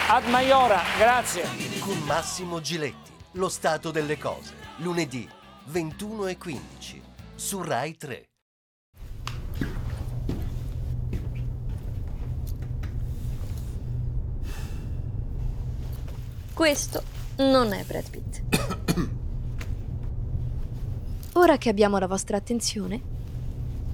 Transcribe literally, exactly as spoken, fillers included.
Ad Maiora, grazie. Con Massimo Giletti, Lo stato delle cose, lunedì ventuno e quindici su Rai tre. Questo non è Brad Pitt. Ora che abbiamo la vostra attenzione,